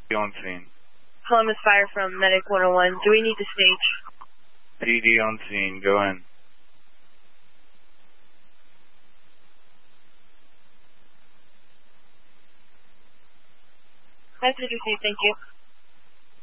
On scene. Columbus Fire from Medic 101. Do we need to stage? PD on scene. Go in. Message received. Thank you.